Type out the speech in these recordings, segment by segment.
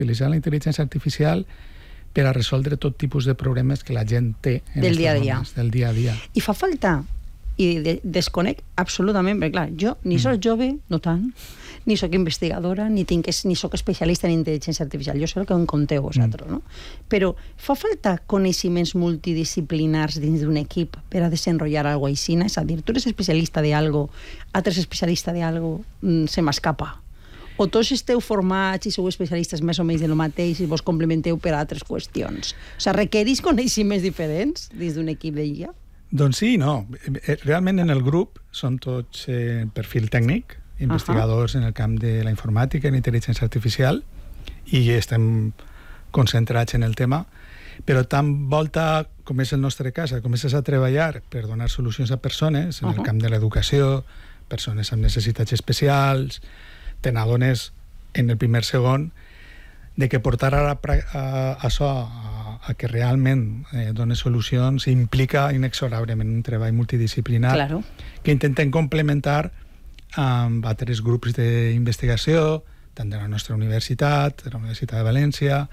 utilitzar la intel·ligència artificial per a resoldre tot tipus de problemes que la gent té del dia a dia. Del dia a dia. I fa falta, i desconec absolutament, perquè clar, jo ni soc jove, no tant, ni soc investigadora, ni soc especialista en intel·ligència artificial. Jo sé el que em conteu vosaltres, no? Però fa falta coneixements multidisciplinars dins d'un equip per a desenrotllar alguna cosa així? És a dir, tu eres especialista de algo, altres especialista de algo, se m'escapa. O tots esteu formats i sou especialistes més o menys de lo mateix i vos complementeu per a altres qüestions? O sigui, requereix coneixements diferents dins d'un equip de IA? Doncs sí, no. Realment en el grup són tots perfil tècnic, investigadors en el camp de la informàtica i l'intel·ligència artificial, i estem concentrats en el tema, però tan volta com és el nostre cas, comences a treballar per donar solucions a persones en el camp de l'educació, persones amb necessitats especials, te n'adones en el primer segon de que portar això a que realment doni solucions implica inexorablement un treball multidisciplinar que intentem complementar amb altres grups d'investigació, tant de la nostra universitat, de la Universitat de València,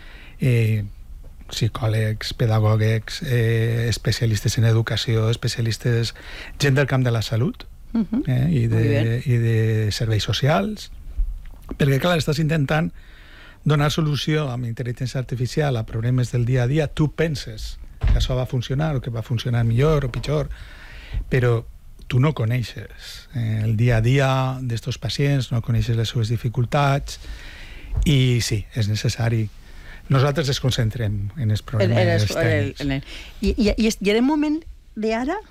psicòlegs, pedagògics, especialistes en educació, especialistes, gent del camp de la salut, i de serveis socials, perquè clar, estàs intentant donar solució amb intel·ligència artificial a problemes del dia a dia. Tu penses que això va funcionar o que va funcionar millor o pitjor, però tu no coneixes el dia a dia d'estos pacients, no coneixes les seves dificultats, i sí, és necessari. Nosaltres ens concentrem en els problemes tècnics. I en el moment d'ara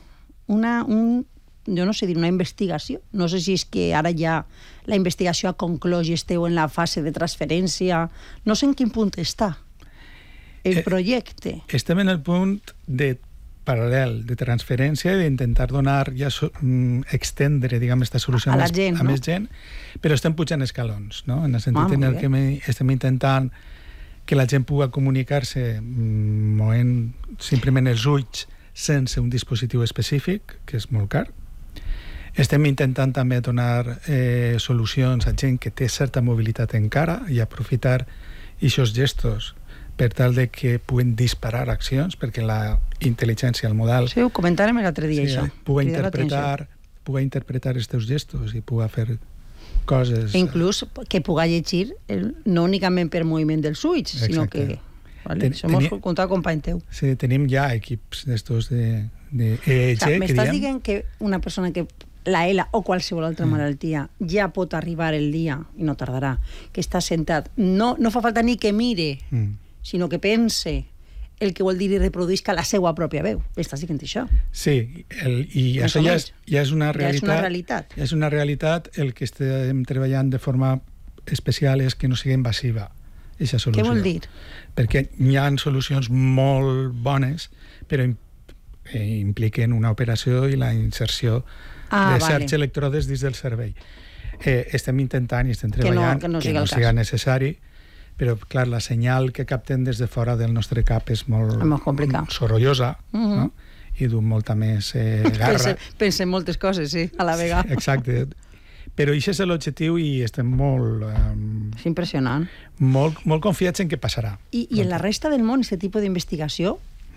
jo no sé dir, una investigació. No sé si és que ara ja la investigació ha conclòs i esteu en la fase de transferència. No sé en quin punt està el projecte. Estem en el punt paral·lel de transferència i d'intentar donar, ja extendre, diguem, aquesta solució a més gent, però estem pujant escalons, no? En el sentit en el que estem intentant que la gent pugui comunicar-se movent simplement els ulls sense un dispositiu específic, que és molt car. Estem intentant també donar solucions a gent que té certa mobilitat encara i aprofitar aquests gestos per tal de que puguen disparar accions, perquè la intel·ligència, el model... Sí, ho comentàrem l'altre dia, això. Pugui interpretar els teus gestos i pugui fer coses... Inclús que pugui llegir no únicament per moviment dels ulls, sinó que... Això m'ho has contat, company teu. Sí, tenim ja equips d'estos de EEG. M'estàs dient que una persona que la ELA o qualsevol altra malaltia ja pot arribar el dia, i no tardarà, que està sentat, no fa falta ni que mire, sinó que pense el que vol dir i reproduïsca la seva pròpia veu. Estàs dient això? Sí, i això ja és una realitat. Ja és una realitat. El que estem treballant de forma especial és que no sigui invasiva aquesta solució. Què vol dir? Perquè hi ha solucions molt bones, però impliquen una operació i la inserció de certs electrodes dins del cervell. Estem intentant i estem treballant que no sigui necessari, però, clar, la senyal que capten des de fora del nostre cap és molt sorollosa, no? I du molta més garra. Pensa en moltes coses, sí, a la vegada. Exacte. Però això és l'objectiu i estem molt... És impressionant. Molt confiats en què passarà. I en la resta del món, aquest tipus d'investigació,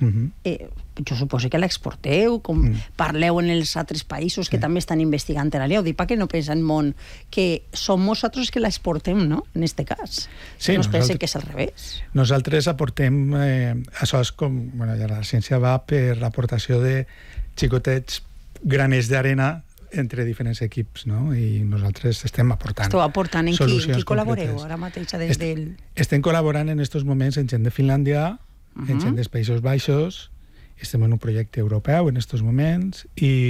jo suposo que l'exporteu, com parleu en els altres països que també estan investigant en l'àrea. Ho dic perquè no pensa en món que som nosaltres que l'exportem, no?, en aquest cas. Sí, no es pensa que és al revés. Nosaltres aportem... Això és com... La ciència va per l'aportació de xicotets graners d'arena entre diferents equips, no? I nosaltres estem aportant solucions. Esteu aportant en qui col·laboreu ara mateix des del... Estem col·laborant en aquests moments en gent de Finlàndia, en gent dels Països Baixos, estem en un projecte europeu en aquests moments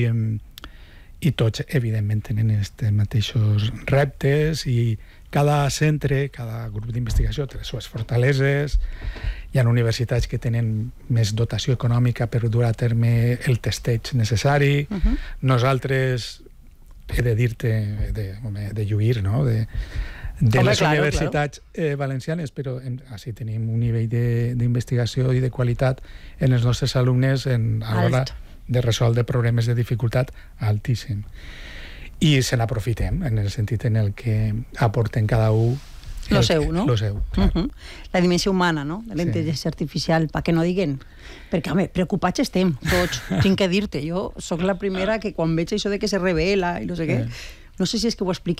i tots, evidentment, tenen aquests mateixos reptes i cada centre, cada grup d'investigació té les seves fortaleses. Hi ha universitats que tenen més dotació econòmica per dur a terme el testeig necessari. Nosaltres, he de dir-te, de lluir, no?, de les universitats valencianes, però així tenim un nivell d'investigació i de qualitat en els nostres alumnes a l'hora de resoldre problemes de dificultat altíssim. I se n'aprofitem, en el sentit en el que aporten cada un Lo seu, no? Lo seu, clar. La dimensió humana, no?, de la intel·ligència artificial, perquè no diguen... Perquè, home, preocupats estem, tots. Tinc que dir-te, jo sóc la primera que quan veig això de que se revela i no sé què, no sé si és que ho expliquem